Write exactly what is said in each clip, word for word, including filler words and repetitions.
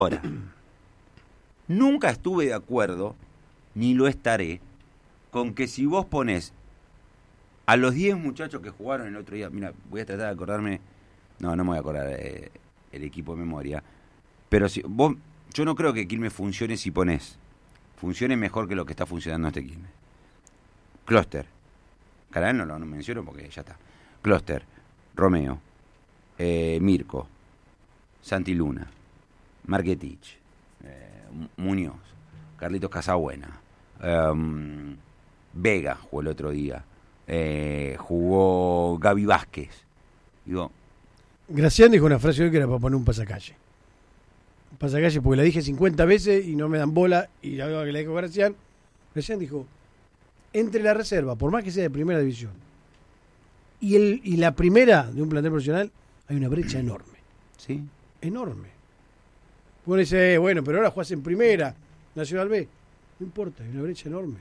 Ahora, nunca estuve de acuerdo, ni lo estaré, con que si vos ponés a los diez muchachos que jugaron el otro día, mira, voy a tratar de acordarme, no, no me voy a acordar eh, el equipo de memoria, pero si vos, yo no creo que Quilmes funcione si ponés, funcione mejor que lo que está funcionando este Quilmes. Clúster, Caral no lo no menciono porque ya está. Clúster, Romeo, eh, Mirko, Santi Luna, Marquetich, eh, Muñoz, Carlitos Casabuena, um, Vega jugó el otro día, eh, jugó Gaby Vázquez. Digo, Gracián dijo una frase hoy que era para poner un pasacalle. Un pasacalle porque la dije cincuenta veces y no me dan bola, y la vez que la dijo Gracián, Gracián dijo, entre la reserva, por más que sea de primera división, y, el, y la primera de un plantel profesional, hay una brecha enorme. ¿sí? Enorme. Uno dice, eh, bueno, pero ahora jugás en primera, Nacional B. No importa, hay una brecha enorme.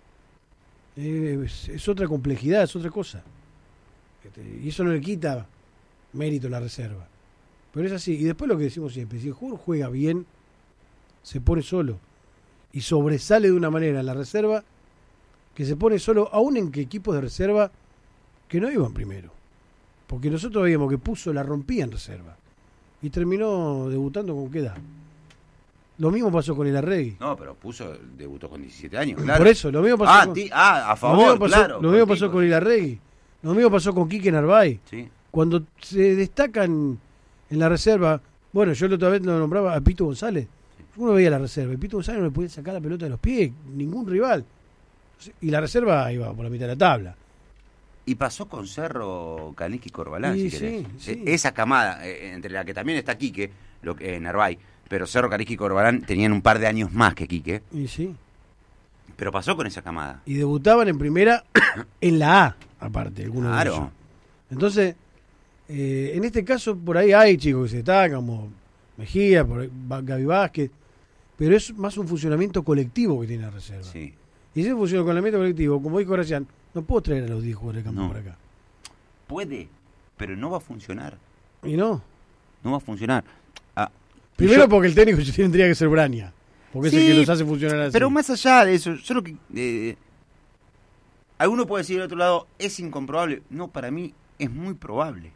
Eh, es, es otra complejidad, es otra cosa. Este, y eso no le quita mérito a la reserva. Pero es así. Y después lo que decimos siempre, si el jugador juega bien, se pone solo. Y sobresale de una manera en la reserva que se pone solo, aún en que equipos de reserva que no iban primero. Porque nosotros veíamos que Puzo la rompía en reserva. Y terminó debutando con qué edad. Lo mismo pasó con el Arregui. No, pero Puzo debutó con diecisiete años, claro. Por eso, lo mismo pasó ah, con, ti, ah, a favor, lo mismo pasó, claro. Lo mismo pasó con el Arregui. Lo mismo pasó con Quique Narváez. Sí. Cuando se destacan en la reserva, bueno, yo la otra vez lo nombraba a Pito González. Uno veía la reserva y Pito González no le podía sacar la pelota de los pies, ningún rival. Y la reserva iba por la mitad de la tabla. Y pasó con Cerro, Caliski y Corbalán, Sí, si querés. sí, sí. Esa camada, eh, entre la que también está Quique, lo que, eh, Narváez, pero Cerro, Caliski y Corbalán tenían un par de años más que Quique. Y sí. Pero pasó con esa camada. Y debutaban en primera en la A, aparte, algunos Claro. de ellos. Entonces, eh, en este caso, por ahí hay chicos que se destacan, como Mejía, por ahí, Gaby Vázquez, pero es más un funcionamiento colectivo que tiene la reserva. Sí. Y ese funcionamiento colectivo, como dijo Gracián, no puedo traer a los diez jugadores de campo No. por acá. Puede, pero no va a funcionar. Y no. No va a funcionar. Ah, Primero yo- porque el técnico tendría que ser Braña, porque Sí, es el que los hace funcionar así. Pero más allá de eso, yo lo que... Eh, alguno puede decir del otro lado, es incomprobable. No, para mí es muy probable.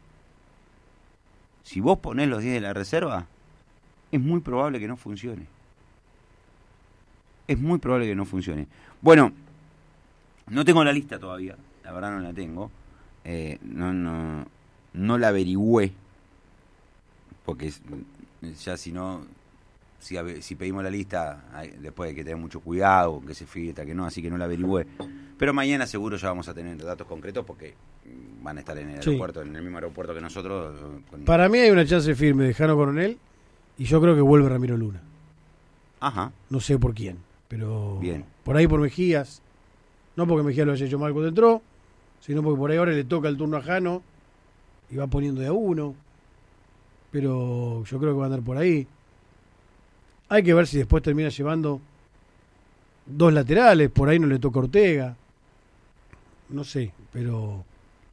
Si vos ponés los diez de la reserva, es muy probable que no funcione. Es muy probable que no funcione. Bueno, no tengo la lista todavía, la verdad no la tengo. Eh, no, no, no la averigüé, porque es- ya si no... Si, ave- si pedimos la lista, hay- después hay que tener mucho cuidado, que se filtra, que no, así que no la averigüé. Pero mañana seguro ya vamos a tener datos concretos porque mm, van a estar en el Sí. aeropuerto, en el mismo aeropuerto que nosotros. eh, con- Para mí hay una chance firme de Jano Coronel y yo creo que vuelve Ramiro Luna. Ajá, No sé por quién, pero Bien. por ahí por Mejías. No porque Mejías lo haya hecho mal cuando entró, sino porque por ahí ahora le toca el turno a Jano y va poniendo de a uno. Pero yo creo que va a andar por ahí. Hay que ver si después termina llevando dos laterales, por ahí no le toca Ortega. No sé, pero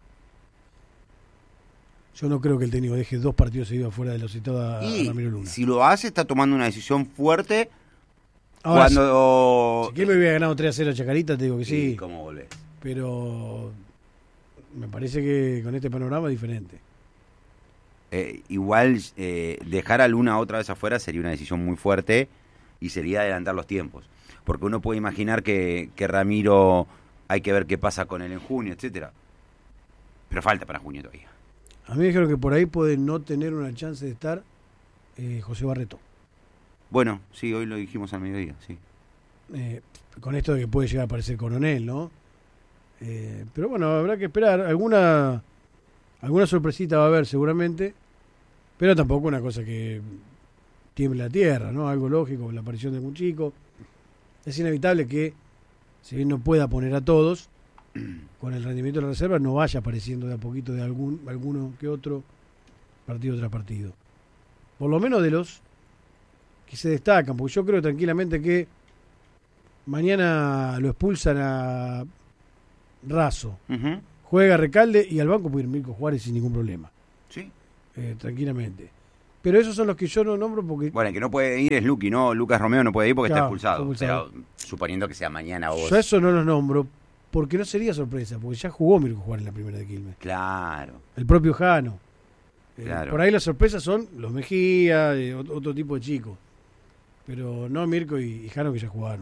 yo no creo que el técnico deje dos partidos seguidos fuera de los citados a, a y Ramiro Luna. si lo hace, está tomando una decisión fuerte. Ahora, cuando. si, si me hubiera ganado tres a cero a Chacarita, te digo que sí. Sí, ¿cómo volvés? Pero me parece que con este panorama es diferente. Eh, igual eh, dejar a Luna otra vez afuera sería una decisión muy fuerte y sería adelantar los tiempos. Porque uno puede imaginar que, que Ramiro hay que ver qué pasa con él en junio, etcétera. Pero falta para junio todavía. A mí me dijeron que por ahí puede no tener una chance de estar eh, José Barreto. Bueno, sí, hoy lo dijimos al mediodía, sí. Eh, con esto de que puede llegar a aparecer Coronel, ¿no? Eh, pero bueno, habrá que esperar. Alguna alguna sorpresita va a haber seguramente, pero tampoco una cosa que tiemble la tierra, ¿no? Algo lógico con la aparición de un chico. Es inevitable que, si bien no pueda poner a todos, con el rendimiento de la reserva no vaya apareciendo de a poquito de algún alguno que otro partido tras partido. Por lo menos de los que se destacan, porque yo creo tranquilamente que mañana lo expulsan a Razo, Uh-huh. juega Recalde y al banco puede ir Mirko Juárez sin ningún problema, Sí. eh, tranquilamente. Pero esos son los que yo no nombro porque... Bueno, el que no puede ir es Luqui, ¿no? Lucas Romeo no puede ir porque Claro, está expulsado. está expulsado. Pero suponiendo que sea mañana o vos. Yo eso no los nombro porque no sería sorpresa, porque ya jugó Mirko Juan en la primera de Quilmes. Claro. El propio Jano. Eh, Claro. Por ahí las sorpresas son los Mejía, eh, ot- otro tipo de chicos. Pero no Mirko y, y Jano que ya jugaron.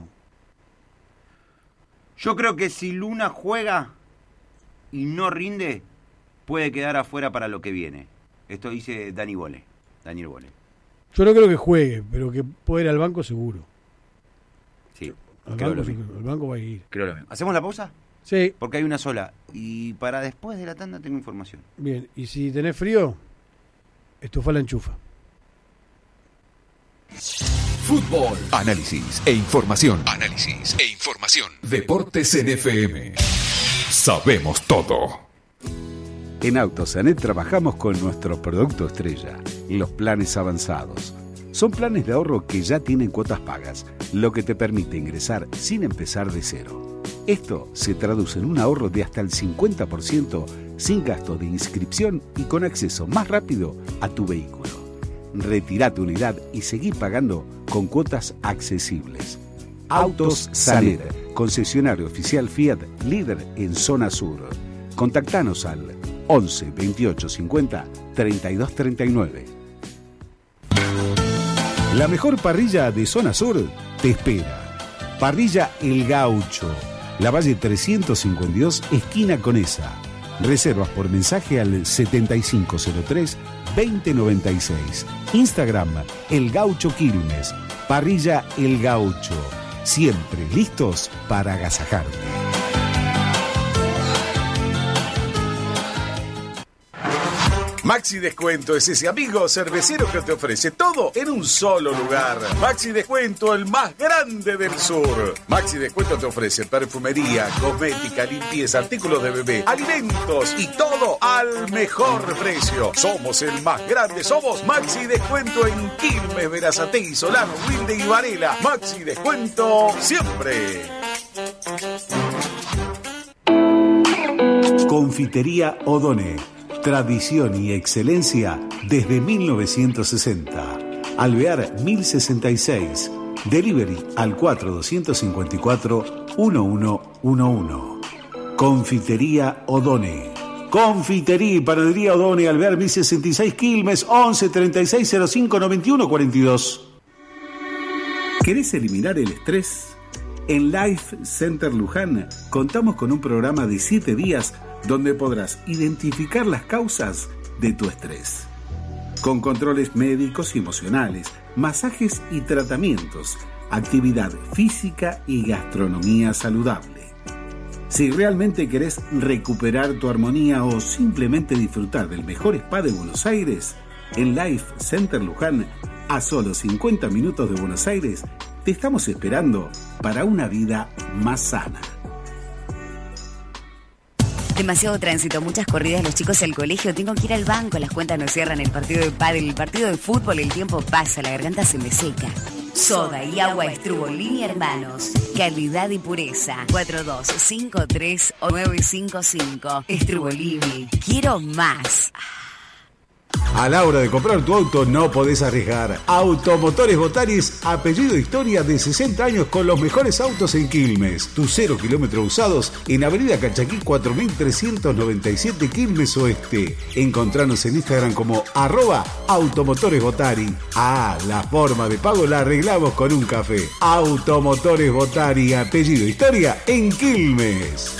Yo creo que si Luna juega y no rinde, puede quedar afuera para lo que viene. Esto dice Dani Bole. Daniel Bole. Yo no creo que juegue, pero que puede ir al banco seguro. Sí, Al creo banco, lo sí, mismo. al banco va a ir. Creo lo mismo. ¿Hacemos la pausa? Sí, Porque hay una sola. Y para después de la tanda tengo información. bien. Y si tenés frío, estufa la enchufa. Fútbol, análisis e información. Análisis e información. Deportes en F M. Sabemos todo. En Autosanet trabajamos con nuestro producto estrella, los planes avanzados. Son planes de ahorro que ya tienen cuotas pagas, lo que te permite ingresar sin empezar de cero. Esto se traduce en un ahorro de hasta el cincuenta por ciento sin gasto de inscripción y con acceso más rápido a tu vehículo. Retirá tu unidad y seguí pagando con cuotas accesibles. Autos Sanet, concesionario oficial Fiat, líder en zona sur. Contactanos al once veintiocho cincuenta treinta y dos treinta y nueve. La mejor parrilla de zona sur te espera. Parrilla El Gaucho, La Valle trescientos cincuenta y dos, esquina Conesa. Reservas por mensaje al setenta y cinco cero tres veinte noventa y seis. Instagram El Gaucho Quilmes. Parrilla El Gaucho. Siempre listos para agasajarte. Maxi Descuento es ese amigo cervecero que te ofrece todo en un solo lugar. Maxi Descuento, el más grande del sur. Maxi Descuento te ofrece perfumería, cosmética, limpieza, artículos de bebé, alimentos y todo al mejor precio. Somos el más grande, somos Maxi Descuento en Quilmes, Berazategui, Solano, Wilde y Varela. Maxi Descuento siempre. Confitería Odone. Tradición y excelencia desde mil novecientos sesenta. Alvear mil sesenta y seis. Delivery al cuatro dos cinco cuatro uno uno uno uno. Confitería Odone. Confitería y panadería Odone, Alvear mil sesenta y seis, Quilmes, once treinta y seis cero cinco noventa y uno cuarenta y dos. ¿Querés eliminar el estrés? En Life Center Luján contamos con un programa de siete días donde podrás identificar las causas de tu estrés. Con controles médicos y emocionales, masajes y tratamientos, actividad física y gastronomía saludable. Si realmente querés recuperar tu armonía o simplemente disfrutar del mejor spa de Buenos Aires, en Life Center Luján, a solo cincuenta minutos de Buenos Aires, te estamos esperando para una vida más sana. Demasiado tránsito, muchas corridas, los chicos al colegio, tengo que ir al banco, las cuentas no cierran, el partido de pádel, el partido de fútbol, el tiempo pasa, la garganta se me seca. Soda y agua Estrubolini Hermanos, calidad y pureza. cuatro dos cinco tres nueve cinco cinco. Estrubolini, quiero más. A la hora de comprar tu auto no podés arriesgar. Automotores Botaris, apellido Historia, de sesenta años con los mejores autos en Quilmes. Tus cero kilómetros usados en Avenida Cachaquí cuatro mil trescientos noventa y siete, Quilmes Oeste. Encontranos en Instagram como arroba Automotores Botari. Ah, la forma de pago la arreglamos con un café. Automotores Botari, apellido Historia en Quilmes.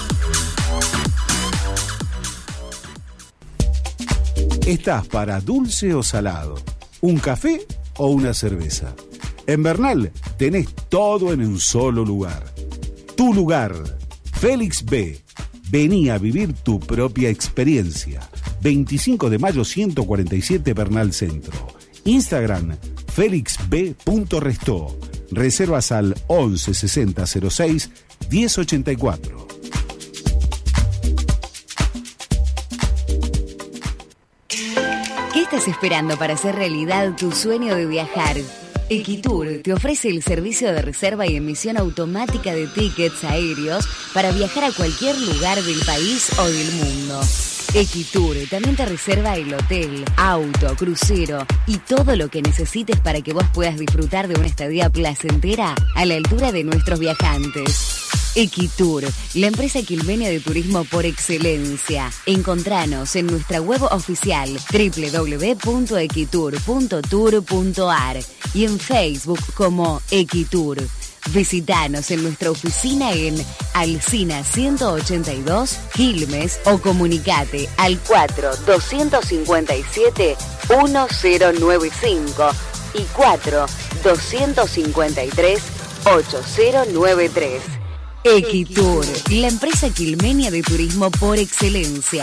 ¿Estás para dulce o salado? ¿Un café o una cerveza? En Bernal tenés todo en un solo lugar. Tu lugar, Félix B. Vení a vivir tu propia experiencia. veinticinco de mayo ciento cuarenta y siete, Bernal Centro. Instagram, félix b punto restó. Reservas al once sesenta cero seis diez ochenta y cuatro. ¿Qué estás esperando para hacer realidad tu sueño de viajar? Equitour te ofrece el servicio de reserva y emisión automática de tickets aéreos para viajar a cualquier lugar del país o del mundo. Equitur también te reserva el hotel, auto, crucero y todo lo que necesites para que vos puedas disfrutar de una estadía placentera a la altura de nuestros viajantes. Equitur, la empresa quilmenia de turismo por excelencia. Encontranos en nuestra web oficial doble u doble u doble u punto equitur punto tour punto a r y en Facebook como Equitur. Visítanos en nuestra oficina en Alsina ciento ochenta y dos, Quilmes, o comunicate al cuatro dos cinco siete uno cero nueve cinco y cuatro dos cinco tres ocho cero nueve tres. Equitur, la empresa quilmenia de turismo por excelencia.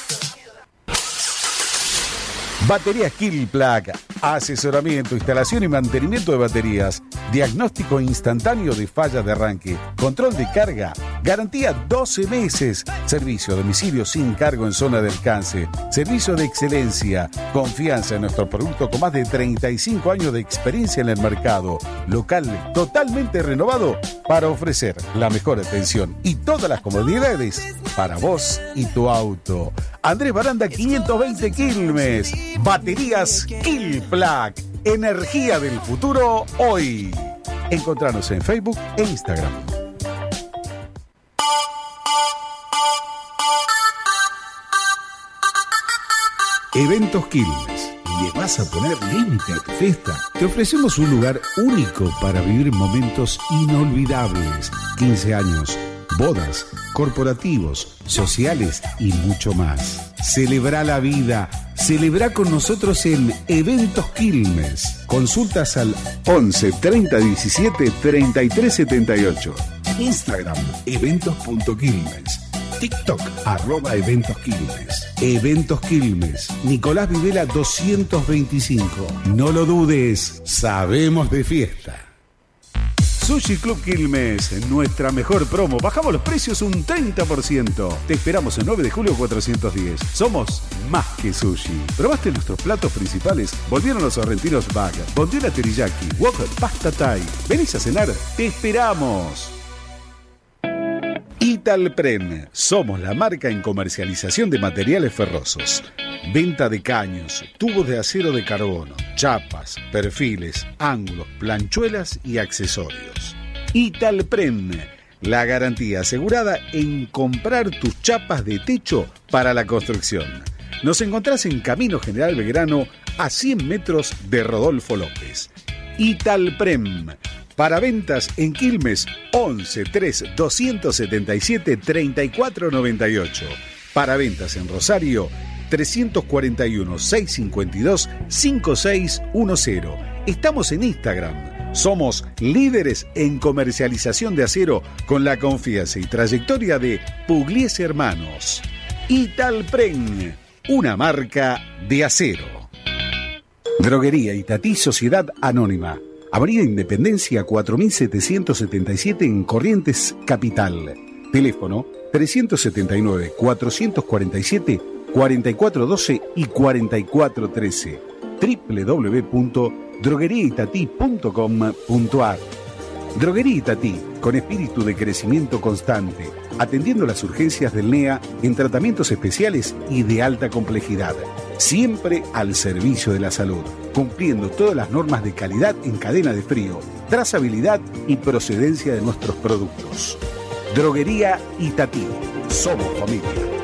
Baterías Killplug, asesoramiento, instalación y mantenimiento de baterías, diagnóstico instantáneo de fallas de arranque, control de carga, garantía doce meses, servicio a domicilio sin cargo en zona de alcance, servicio de excelencia, confianza en nuestro producto con más de treinta y cinco años de experiencia en el mercado, local totalmente renovado para ofrecer la mejor atención y todas las comodidades para vos y tu auto. Andrés Baranda quinientos veinte Quilmes. Baterías Killplug, energía del futuro hoy. Encontranos en Facebook e Instagram. Eventos Quilmes. ¿Le vas a poner límite a tu fiesta? Te ofrecemos un lugar único para vivir momentos inolvidables. quince años, bodas, corporativos, sociales y mucho más. Celebra la vida. Celebra con nosotros en Eventos Quilmes. Consultas al once treinta diecisiete treinta y tres setenta y ocho. Instagram, eventos punto quilmes. TikTok, arroba Eventos Quilmes. Eventos Quilmes. Nicolás Videla doscientos veinticinco. No lo dudes, sabemos de fiesta. Sushi Club Quilmes, nuestra mejor promo. Bajamos los precios un treinta por ciento. Te esperamos en nueve de julio cuatrocientos diez. Somos más que sushi. ¿Probaste nuestros platos principales? Volvieron los sorrentinos bag, bondiola teriyaki, wok, pasta thai. ¿Venís a cenar? ¡Te esperamos! Italpren. Somos la marca en comercialización de materiales ferrosos. Venta de caños, tubos de acero de carbono, chapas, perfiles, ángulos, planchuelas y accesorios. Italpren. La garantía asegurada en comprar tus chapas de techo para la construcción. Nos encontrás en Camino General Belgrano a cien metros de Rodolfo López. Italprem. Para ventas en Quilmes, once tres doscientos setenta y siete treinta y cuatro noventa y ocho. Para ventas en Rosario, trescientos cuarenta y uno seiscientos cincuenta y dos cincuenta y seis diez. Estamos en Instagram. Somos líderes en comercialización de acero con la confianza y trayectoria de Pugliese Hermanos. Italpren, una marca de acero. Droguería Itatí Sociedad Anónima. Avenida Independencia cuatro mil setecientos setenta y siete en Corrientes, Capital. Teléfono trescientos setenta y nueve cuatrocientos cuarenta y siete cuarenta y cuatro doce y cuarenta y cuatro trece. doble u doble u doble u punto droguería itatí punto com punto a r. Droguería Itatí, con espíritu de crecimiento constante, atendiendo las urgencias del N E A en tratamientos especiales y de alta complejidad. Siempre al servicio de la salud, cumpliendo todas las normas de calidad en cadena de frío, trazabilidad y procedencia de nuestros productos. Droguería Itatí. Somos familia.